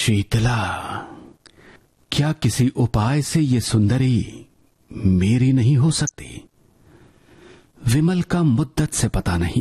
शीतला, क्या किसी उपाय से ये सुंदरी मेरी नहीं हो सकती? विमल का मुद्दत से पता नहीं।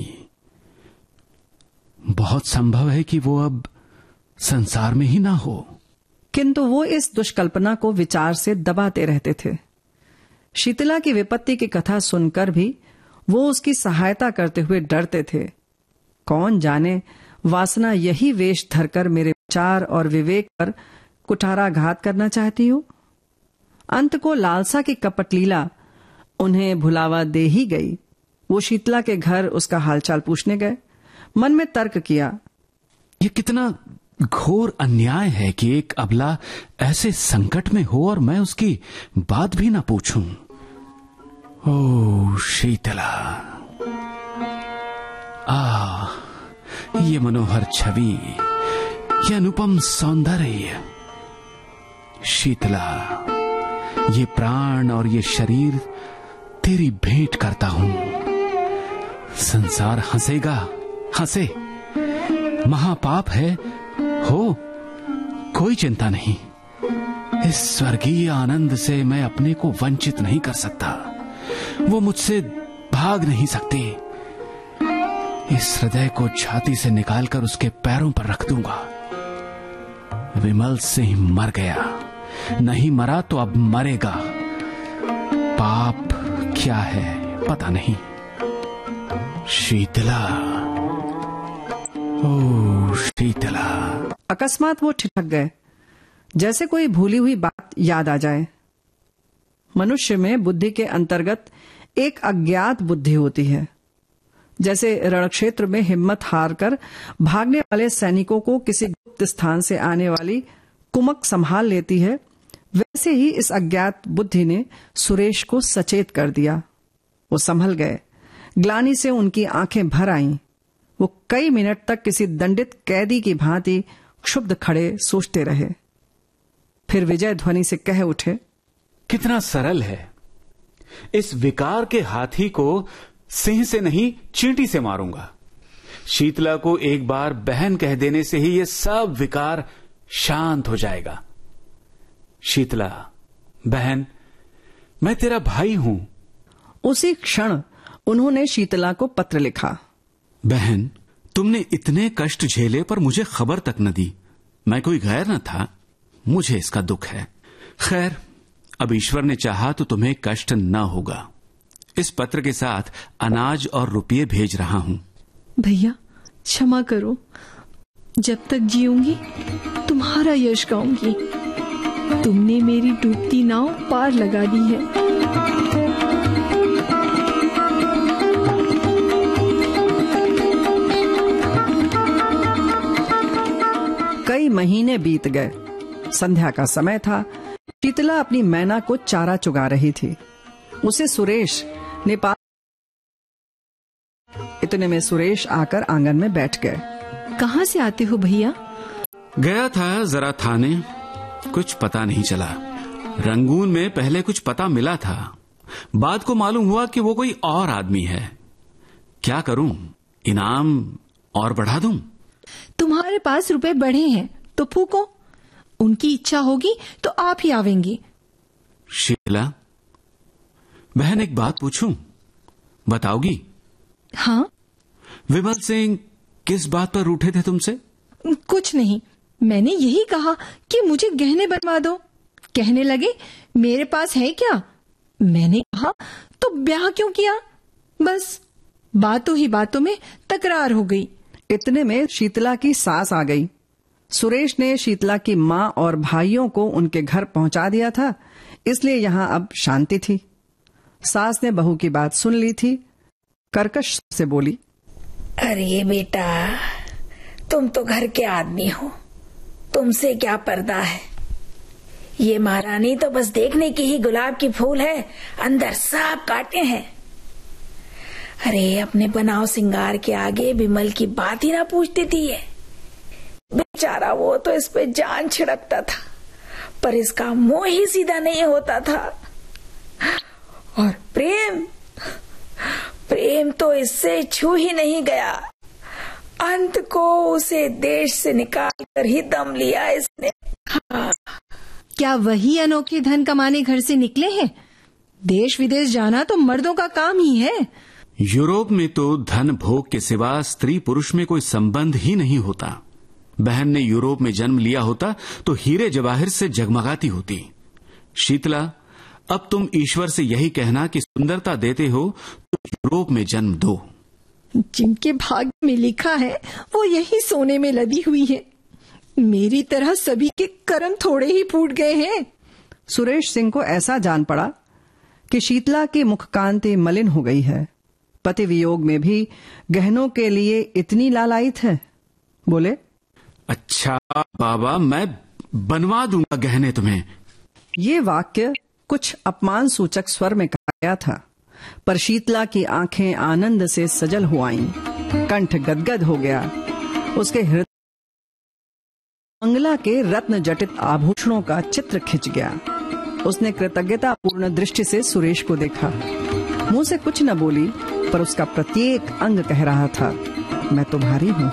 बहुत संभव है कि वो अब संसार में ही ना हो। किंतु वो इस दुष्कल्पना को विचार से दबाते रहते थे। शीतला की विपत्ति की कथा सुनकर भी वो उसकी सहायता करते हुए डरते थे। कौन जाने वासना यही वेश धरकर मेरे विचार और विवेक पर कुठाराघात करना चाहती हो। अंत को लालसा की कपटलीला उन्हें भुलावा दे ही गई। वो शीतला के घर उसका हालचाल पूछने गए। मन में तर्क किया, ये कितना घोर अन्याय है कि एक अबला ऐसे संकट में हो और मैं उसकी बात भी ना पूछूं। ओ शीतला, ये मनोहर छवि, ये अनुपम सौंदर्य। शीतला, ये प्राण और ये शरीर तेरी भेंट करता हूं। संसार हंसेगा, हंसे, महापाप है हो, कोई चिंता नहीं। इस स्वर्गीय आनंद से मैं अपने को वंचित नहीं कर सकता। वो मुझसे भाग नहीं सकती। इस हृदय को छाती से निकालकर उसके पैरों पर रख दूंगा। विमल सिंह मर गया, नहीं मरा तो अब मरेगा। पाप क्या है पता नहीं। शीतला, ओ शीतला। अकस्मात वो ठिठक गए, जैसे कोई भूली हुई बात याद आ जाए। मनुष्य में बुद्धि के अंतर्गत एक अज्ञात बुद्धि होती है। जैसे रणक्षेत्र में हिम्मत हारकर भागने वाले सैनिकों को किसी गुप्त स्थान से आने वाली कुमक संभाल लेती है, वैसे ही इस अज्ञात बुद्धि ने सुरेश को सचेत कर दिया। वो संभल गए। ग्लानि से उनकी आंखें भर आईं। वो कई मिनट तक किसी दंडित कैदी की भांति क्षुब्ध खड़े सोचते रहे। फिर विजय ध्वनि से कह उठे, कितना सरल है। इस विकार के हाथी को सिंह से नहीं चींटी से मारूंगा। शीतला को एक बार बहन कह देने से ही ये सब विकार शांत हो जाएगा। शीतला, बहन, मैं तेरा भाई हूं। उसी क्षण उन्होंने शीतला को पत्र लिखा। बहन, तुमने इतने कष्ट झेले पर मुझे खबर तक न दी। मैं कोई गैर न था, मुझे इसका दुख है। खैर, अब ईश्वर ने चाहा तो तुम्हें कष्ट न होगा। इस पत्र के साथ अनाज और रुपये भेज रहा हूं। भैया क्षमा करो, जब तक जीऊंगी तुम्हारा यश गाऊंगी। तुमने मेरी डूबती नाव पार लगा दी है। कई महीने बीत गए। संध्या का समय था। शीतला अपनी मैना को चारा चुगा रही थी। उसे सुरेश ने इतने में सुरेश आकर आंगन में बैठ गए। कहाँ से आते हो भैया? गया था जरा थाने, कुछ पता नहीं चला। रंगून में पहले कुछ पता मिला था, बाद को मालूम हुआ कि वो कोई और आदमी है। क्या करूं, इनाम और बढ़ा दूं? तुम्हारे पास रुपए बढ़े हैं तो फूको। उनकी इच्छा होगी तो आप ही आवेंगी। शीला, बहन एक बात पूछूं, बताओगी? हाँ। विमल सिंह किस बात पर रूठे थे तुमसे? कुछ नहीं, मैंने यही कहा कि मुझे गहने बनवा दो। कहने लगे मेरे पास है क्या? मैंने कहा तो ब्याह क्यों किया? बस बातों ही बातों में तकरार हो गई। इतने में शीतला की सास आ गई। सुरेश ने शीतला की माँ और भाइयों को उनके घर पहुंचा दिया था, इसलिए यहां अब शांति थी। सास ने बहू की बात सुन ली थी। कर्कश से बोली, अरे बेटा, तुम तो घर के आदमी हो, तुमसे क्या पर्दा है। ये महारानी तो बस देखने की ही गुलाब की फूल है, अंदर सब कांटे हैं। अरे अपने बनाव सिंगार के आगे विमल की बात ही ना पूछती थी ये। बेचारा वो तो इस पे जान छिड़कता था, पर इसका मुंह ही सीधा नहीं होता था। और प्रेम तो इससे छू ही नहीं गया। अंत को उसे देश से निकाल कर ही दम लिया इसने। हाँ। क्या वही अनोखे धन कमाने घर से निकले हैं? देश विदेश जाना तो मर्दों का काम ही है। यूरोप में तो धन भोग के सिवा स्त्री पुरुष में कोई संबंध ही नहीं होता। बहन ने यूरोप में जन्म लिया होता तो हीरे जवाहिर से जगमगाती होती। शीतला, अब तुम ईश्वर से यही कहना कि सुंदरता देते हो तो यूरोप में जन्म दो। जिनके भाग्य में लिखा है वो यही सोने में लदी हुई है। मेरी तरह सभी के कर्म थोड़े ही फूट गए हैं। सुरेश सिंह को ऐसा जान पड़ा कि शीतला की मुखकांति मलिन हो गई है। पति वियोग में भी गहनों के लिए इतनी लालायित है। बोले, अच्छा बाबा, मैं बनवा दूंगा गहने तुम्हें। ये वाक्य कुछ अपमान सूचक स्वर में कहा गया था, पर शीतला की आंखें आनंद से सजल हो आईं, कंठ गदगद हो गया। उसके हृदय मंगला के रत्न जटित आभूषणों का चित्र खिंच गया। उसने कृतज्ञता पूर्ण दृष्टि से सुरेश को देखा। मुंह से कुछ न बोली, पर उसका प्रत्येक अंग कह रहा था, मैं तुम्हारी हूं।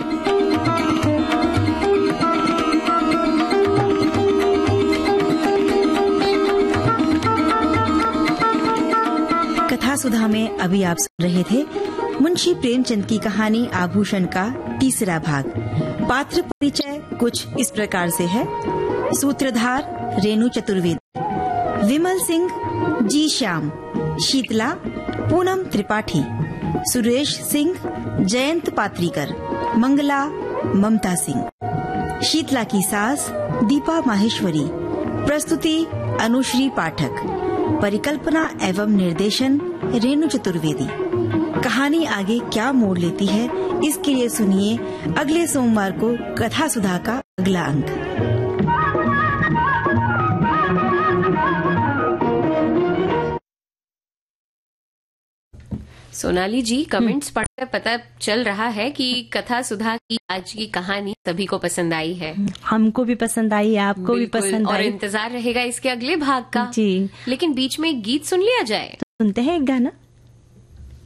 कथा सुधा में अभी आप सुन रहे थे मुंशी प्रेमचंद की कहानी आभूषण का तीसरा भाग। पात्र परिचय कुछ इस प्रकार से है। सूत्रधार रेणु चतुर्वेदी, विमल सिंह जी श्याम, शीतला पूनम त्रिपाठी, सुरेश सिंह जयंत पात्रीकर, मंगला ममता सिंह, शीतला की सास दीपा माहेश्वरी। प्रस्तुति अनुश्री पाठक। परिकल्पना एवं निर्देशन रेणु चतुर्वेदी। कहानी आगे क्या मोड़ लेती है इसके लिए सुनिए अगले सोमवार को कथा सुधा का अगला अंक। सोनाली जी, कमेंट्स पढ़कर पता चल रहा है कि कथा सुधा की आज की कहानी सभी को पसंद आई है। हमको भी पसंद आई, आपको भी पसंद आई, और इंतजार रहेगा इसके अगले भाग का। जी। लेकिन बीच में एक गीत सुन लिया जाए। तो सुनते हैं एक गाना।